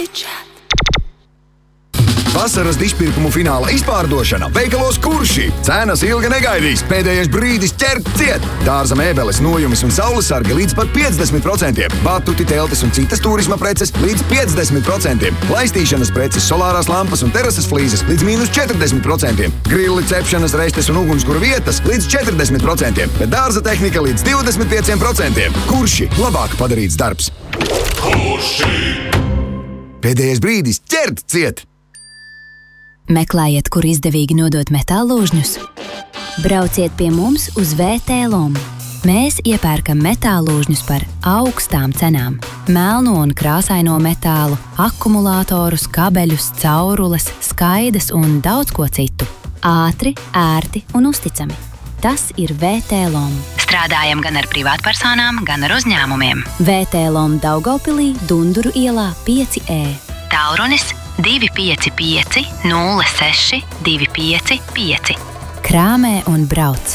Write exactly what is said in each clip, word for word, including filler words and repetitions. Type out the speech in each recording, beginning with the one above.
Vasaras dižpirkumu fināla izpārdošana veikalos Kurši. Cenas ilgi negaidīs, pēdējais brīdis ķert ciet. Dārza mēbeles, nojumis un saulesargi līdz pat piecdesmit procentiem. Batuti, teltis un citas turisma preces līdz piecdesmit procentiem. Laistīšanas preces, solārās lampas un terases flīzes līdz mīnus četrdesmit procentiem. Grilli, cepšanas restes un ugunskura vietas līdz četrdesmit procentiem. Bet dārza tehnika līdz divdesmit pieciem procentiem. Kurši? Labāk padarīts darbs. Kurši? Pēdējais brīdis ķert ciet. Meklējiet, kur izdevīgi nodot metālūžņus? Brauciet pie mums uz V T Lom. Mēs iepērkam metālūžņus par augstām cenām. Melno un krāsaino metālu, akumulātorus, kabeļus, caurules, skaidas un daudz ko citu. Ātri, ērti un uzticami. Tas ir V T Lom. Strādājam gan ar privātpersonām, gan ar uzņēmumiem. V T Lom Daugavpilī, Dunduru ielā pieci E. Tālrunis divi pieci pieci nulle seši divi pieci pieci. Krāmē un brauc.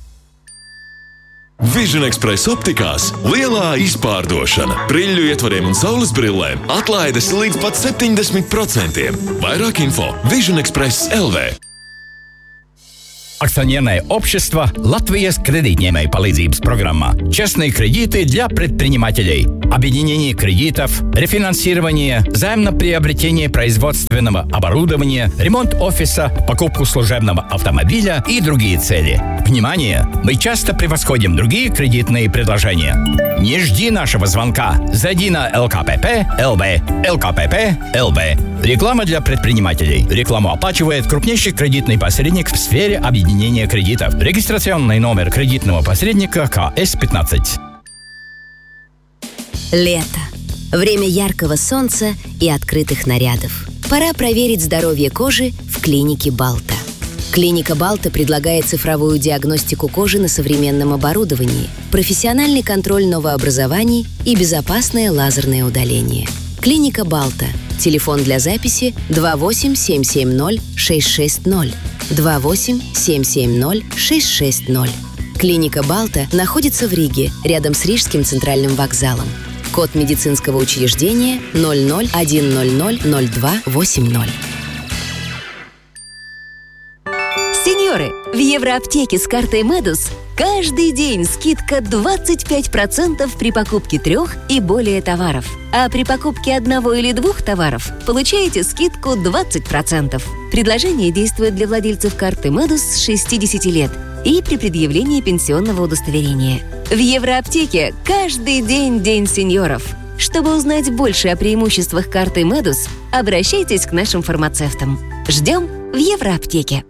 Vision Express optikās lielā izpārdošana. Priļļu ietvariem un saules brillēm atlaides līdz pat septiņdesmit procentiem. Vairāk info Vision Express L V. Акционерное общество Латвийс кредитнемей palīdzības программа. Честные кредиты для предпринимателей. Объединение кредитов, рефинансирование, займ на приобретение производственного оборудования, ремонт офиса, покупку служебного автомобиля и другие цели. Внимание! Мы часто превосходим другие кредитные предложения. Не жди нашего звонка. Зайди на эл ка пэ пэ эл вэ. эл ка пэ пэ эл вэ. Реклама для предпринимателей. Рекламу оплачивает крупнейший кредитный посредник в сфере объединения кредитов. Регистрационный номер кредитного посредника ка эс пятнадцать. Лето. Время яркого солнца и открытых нарядов. Пора проверить здоровье кожи в клинике Балта. Клиника Балта предлагает цифровую диагностику кожи на современном оборудовании, профессиональный контроль новообразований и безопасное лазерное удаление. Клиника Балта. Телефон для записи два восемь семь семь ноль шесть шесть ноль. два восемь семь семь ноль шесть шесть ноль. Клиника Балта находится в Риге, рядом с Рижским центральным вокзалом. Код медицинского учреждения ноль ноль один ноль ноль ноль два восемь ноль. Сеньоры, в Евроаптеке с картой Медус каждый день скидка двадцать пять процентов при покупке трех и более товаров. А при покупке одного или двух товаров получаете скидку двадцать процентов. Предложение действует для владельцев карты Медус с шестидесяти лет и при предъявлении пенсионного удостоверения. В Евроаптеке каждый день День сеньоров. Чтобы узнать больше о преимуществах карты Медус, обращайтесь к нашим фармацевтам. Ждем в Евроаптеке.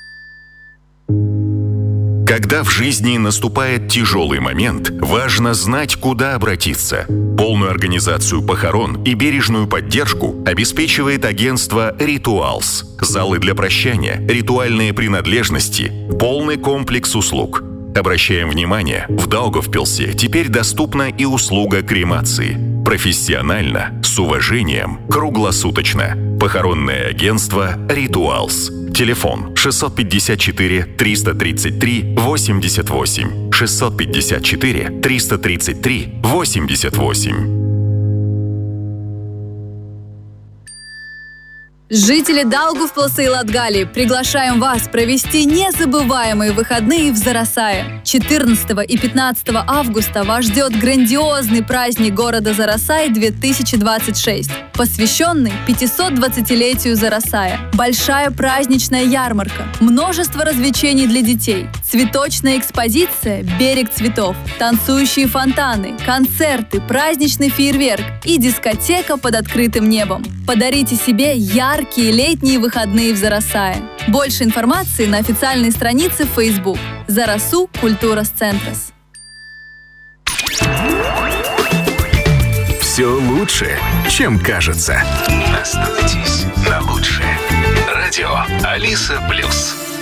Когда в жизни наступает тяжелый момент, важно знать, куда обратиться. Полную организацию похорон и бережную поддержку обеспечивает агентство «Ритуалс». Залы для прощания, ритуальные принадлежности, полный комплекс услуг. Обращаем внимание, в Даугавпилсе теперь доступна и услуга кремации. Профессионально, с уважением, круглосуточно. Похоронное агентство «Ритуалс». Телефон шестьсот пятьдесят четыре триста тридцать три восемьдесят восемь. шестьсот пятьдесят четыре триста тридцать три восемьдесят восемь. Жители Даугавпилса и Латгалии, приглашаем вас провести незабываемые выходные в Зарасае. четырнадцатого и пятнадцатого августа вас ждет грандиозный праздник города Зарасай две тысячи двадцать шесть, посвященный пятисотдвадцатилетию Зарасая. Большая праздничная ярмарка, множество развлечений для детей, цветочная экспозиция «Берег цветов», танцующие фонтаны, концерты, праздничный фейерверк и дискотека под открытым небом. Подарите себе яркие Яркие летние выходные в Зарасае. Больше информации на официальной странице в Facebook Зарасу Культура Центрас. Все лучше, чем кажется. Остановитесь на лучшее. Радио Алиса Плюс.